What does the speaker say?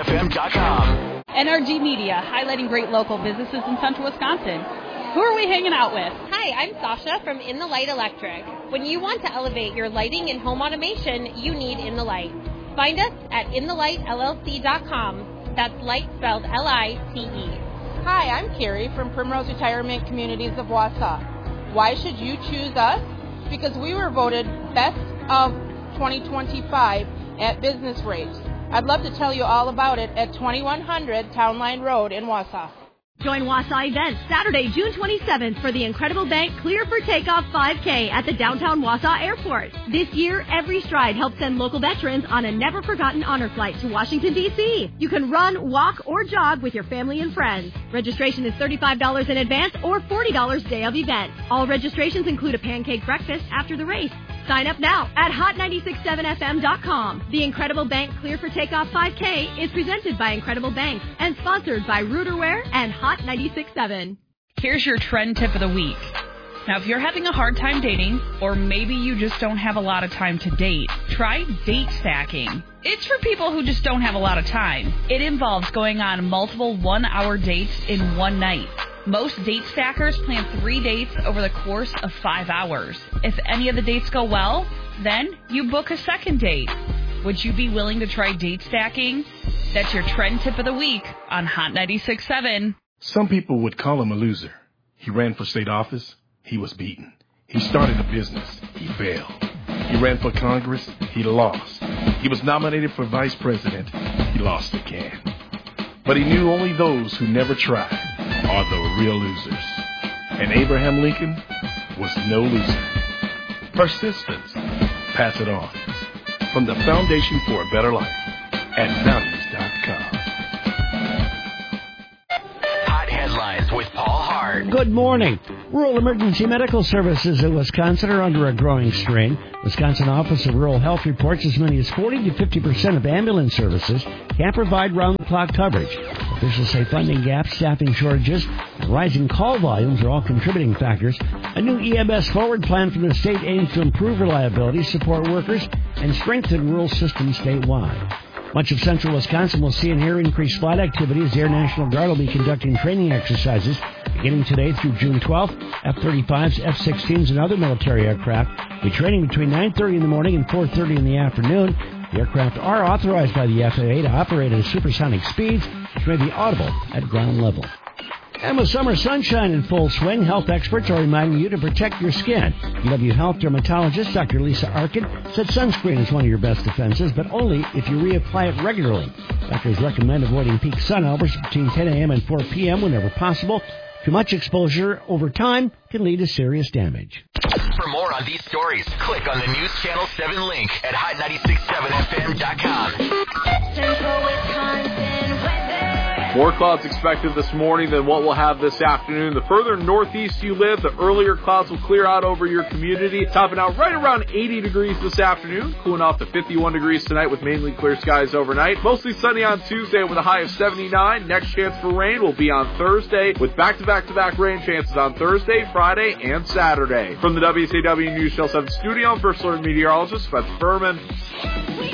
NRG677FM.com. NRG Media, highlighting great local businesses in central Wisconsin. Who are we hanging out with? Hi, I'm Sasha from In the Light Electric. When you want to elevate your lighting and home automation, you need In the Light. Find us at InTheLightLLC.com. That's light spelled L-I-T-E. Hi, I'm Carrie from Primrose Retirement Communities of Wausau. Why should you choose us? Because we were voted Best of 2025 at Business Rates. I'd love to tell you all about it at 2100 Town Line Road in Wausau. Join Wausau Events Saturday, June 27th for the Incredible Bank Clear for Takeoff 5K at the downtown Wausau Airport. This year, Every Stride helps send local veterans on a never-forgotten honor flight to Washington, D.C. You can run, walk, or jog with your family and friends. Registration is $35 in advance or $40 day of event. All registrations include a pancake breakfast after the race. Sign up now at hot967fm.com. The Incredible Bank Clear for Takeoff 5K is presented by Incredible Banks and sponsored by Rooterware and Hot 96.7. Here's your trend tip of the week. Now, if you're having a hard time dating, or maybe you just don't have a lot of time to date, try date stacking. It's for people who just don't have a lot of time. It involves going on multiple one-hour dates in one night. Most date stackers plan 3 dates over the course of 5 hours. If any of the dates go well, then you book a second date. Would you be willing to try date stacking? That's your trend tip of the week on Hot 96.7. Some people would call him a loser. He ran for state office. He was beaten. He started a business. He failed. He ran for Congress. He lost. He was nominated for vice president. He lost again. But he knew only those who never tried are the real losers. And Abraham Lincoln was no loser. Persistence. Pass it on. From the Foundation for a Better Life at values.com. Hot headlines with Paul Hart. Good morning. Rural emergency medical services in Wisconsin are under a growing strain. Wisconsin Office of Rural Health reports as many as 40 to 50% of ambulance services can't provide round-the-clock coverage. Officials say funding gaps, staffing shortages, and rising call volumes are all contributing factors. A new EMS forward plan from the state aims to improve reliability, support workers, and strengthen rural systems statewide. Much of central Wisconsin will see and hear increased flight activity as the Air National Guard will be conducting training exercises beginning today through June 12th. F-35s, F-16s, and other military aircraft will be training between 9:30 in the morning and 4:30 in the afternoon. The aircraft are authorized by the FAA to operate at supersonic speeds, which may be audible at ground level. And with summer sunshine in full swing, health experts are reminding you to protect your skin. UW Health dermatologist Dr. Lisa Arkin said sunscreen is one of your best defenses, but only if you reapply it regularly. Doctors recommend avoiding peak sun hours between 10 a.m. and 4 p.m. whenever possible. Too much exposure over time can lead to serious damage. For more on these stories, click on the News Channel 7 link at hot967fm.com. Central Wisconsin weather. More clouds expected this morning than what we'll have this afternoon. The further northeast you live, the earlier clouds will clear out over your community, topping out right around 80 degrees this afternoon, cooling off to 51 degrees tonight with mainly clear skies overnight. Mostly sunny on Tuesday with a high of 79. Next chance for rain will be on Thursday with back-to-back-to-back rain chances on Thursday, Friday, and Saturday. From the WCW News Channel 7 studio, I'm First Alert Meteorologist Beth Furman.